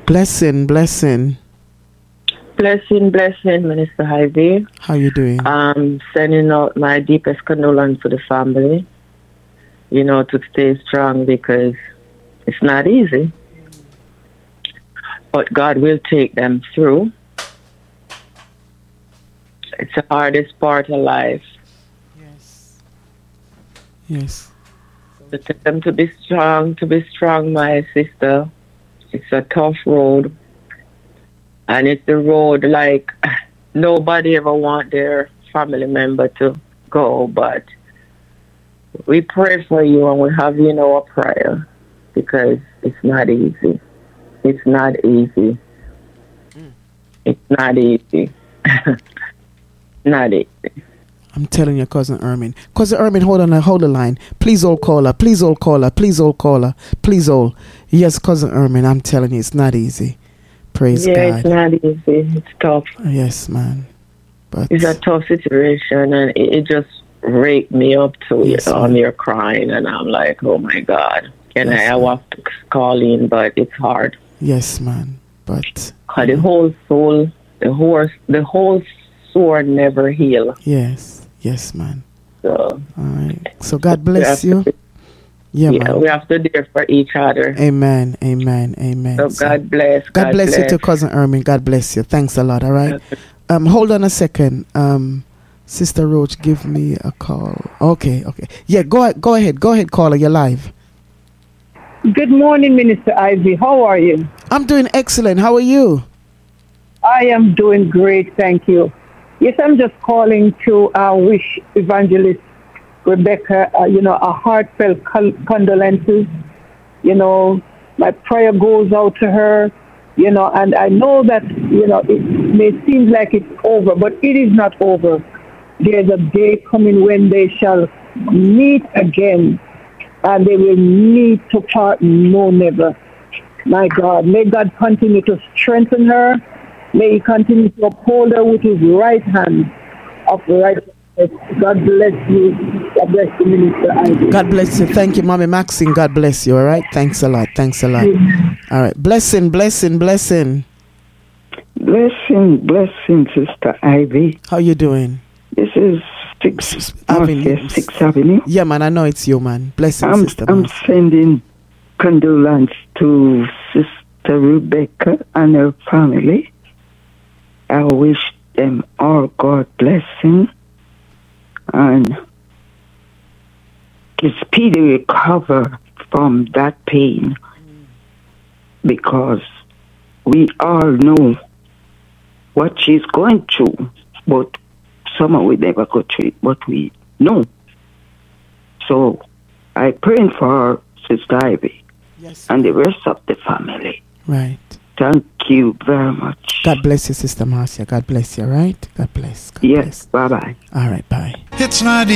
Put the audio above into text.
Blessing, blessing. Blessing, Minister Ivy. How you doing? Sending out my deepest condolence to the family. To stay strong because it's not easy. But God will take them through. It's the hardest part of life. Yes. To tell them to be strong, my sister. It's a tough road. And it's the road like nobody ever want their family member to go, but we pray for you and we have you in our prayer because it's not easy. It's not easy. It's not easy. Not easy. I'm telling you, Cousin Ermin. Cousin Ermin, hold the line. Please hold caller. Please hold caller. Please hold caller. Please hold. Yes, Cousin Ermin, I'm telling you, it's not easy. Praise God. Yeah, it's not easy. It's tough. Yes, man. But it's a tough situation, and it just raped me up too. Yes, You're crying, and I'm like, oh my God. And Yes, I have to call in, but it's hard. Yes, man. But the whole soul, the whole sore never heal. Yes, man. So, all right. So God bless you. Yeah, man. We have to do it for each other. Amen. So God bless. God bless you too, Cousin Ermin. God bless you. Thanks a lot. All right. Hold on a second. Sister Roach, give me a call. Okay. Yeah, go ahead. Go ahead, caller. You're live. Good morning, Minister Ivy. How are you? I'm doing excellent. How are you? I am doing great, thank you. Yes, I'm just calling to wish Evangelist Rebecca, a heartfelt condolences. My prayer goes out to her, and I know that, it may seem like it's over, but it is not over. There's a day coming when they shall meet again, and they will meet to part no never. My God, may God continue to strengthen her. May He continue to uphold her with His right hand of righteousness. God bless you. God bless you, Minister Ivy. God bless you. Thank you, Mommy Maxine. God bless you. All right. Thanks a lot. All right. Blessing. Blessing, Sister Ivy. How you doing? This is 6th Avenue. Yeah, man. I know it's you, man. Blessing, Sister. I'm sending condolence to Sister Rebecca and her family. I wish them all God blessing and to speedy recover from that pain, because we all know what she's going through, but somehow we never go through it, but we know. So I pray for Sister Ivy and the rest of the family. Right. Thank you very much. God bless you, Sister Marcia. God bless you, right? God bless. Yes, bye-bye. All right, bye. It's not